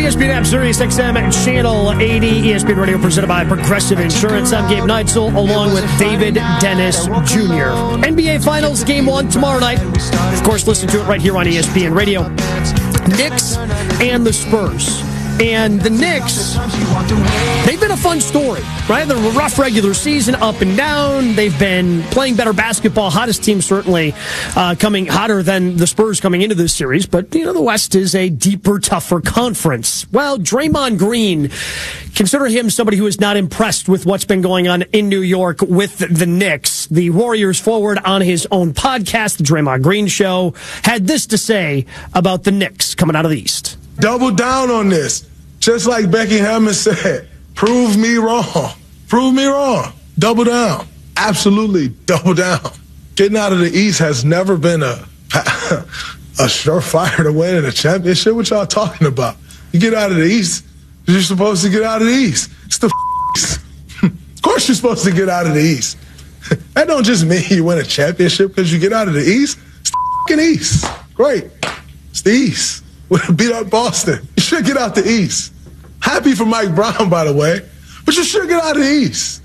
ESPN app, Sirius XM, Channel 80, ESPN Radio presented by Progressive Insurance. I'm Gabe Neitzel, along with David Dennis Jr. NBA Finals, Game 1 tomorrow night. Of course, listen to it right here on ESPN Radio. Knicks and the Spurs. And the Knicks, they've been a fun story, right? They're a rough regular season, up and down. They've been playing better basketball. Hottest team certainly coming hotter than the Spurs coming into this series. But, you know, the West is a deeper, tougher conference. Well, Draymond Green, consider him somebody who is not impressed with what's been going on in New York with the Knicks. The Warriors forward on his own podcast, The Draymond Green Show, had this to say about the Knicks coming out of the East. Double down on this. Just like Becky Hammond said, prove me wrong. Prove me wrong. Double down. Absolutely double down. Getting out of the East has never been a surefire to win in a championship. What y'all talking about? You get out of the East, you're supposed to get out of the East. It's the East. Of course you're supposed to get out of the East. That don't just mean you win a championship because you get out of the East. It's the East. Great. It's the East. We beat up Boston. You should get out the East. Happy for Mike Brown, by the way, but you should get out of the East.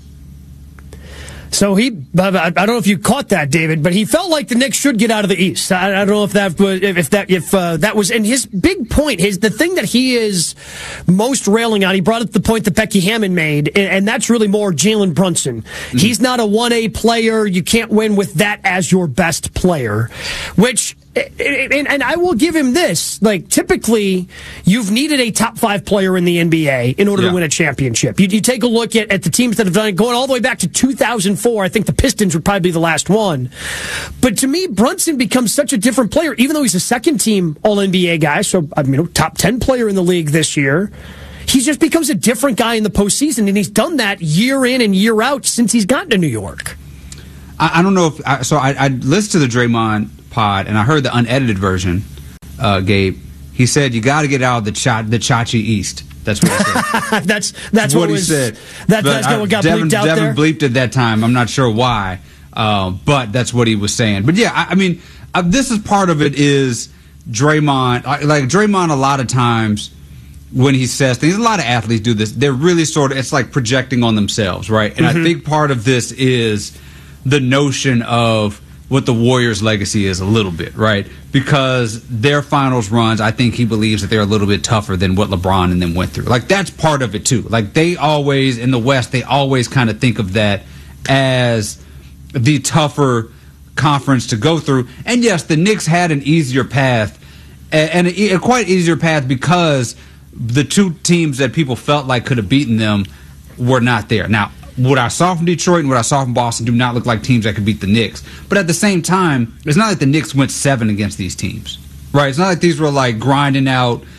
So I don't know if you caught that, David, but he felt like the Knicks should get out of the East. I don't know if that was, and his big point, the thing that he is most railing on, he brought up the point that Becky Hammond made, and that's really more Jalen Brunson. Mm-hmm. He's not a 1A player. You can't win with that as your best player, which, and I will give him this, like, typically you've needed a top 5 player in the NBA in order to win a championship. You take a look at the teams that have done it, going all the way back to 2004. I think the Pistons would probably be the last one. But to me, Brunson becomes such a different player, even though he's a second-team All-NBA guy, so top 10 player in the league this year. He just becomes a different guy in the postseason, and he's done that year in and year out since he's gotten to New York. I don't know if I listened to the Draymond pod, and I heard the unedited version, Gabe. He said, you got to get out of the Chachi East. That's what he said. that's what he said. That's what got bleeped out there? Devin bleeped at that time. I'm not sure why, but that's what he was saying. But, yeah, this is part of it is Draymond. Like, Draymond, a lot of times when he says things, a lot of athletes do this. They're really it's like projecting on themselves, right? And I think part of this is the notion of what the Warriors' legacy is a little bit, right? Because their finals runs, I think he believes that they're a little bit tougher than what LeBron and them went through. Like, that's part of it, too. Like, they always, in the West, they always kind of think of that as the tougher conference to go through. And, yes, the Knicks had an easier path, and a quite easier path because the two teams that people felt like could have beaten them were not there. Now, what I saw from Detroit and what I saw from Boston do not look like teams that could beat the Knicks. But at the same time, it's not like the Knicks went 7 against these teams, right? It's not like these were like grinding out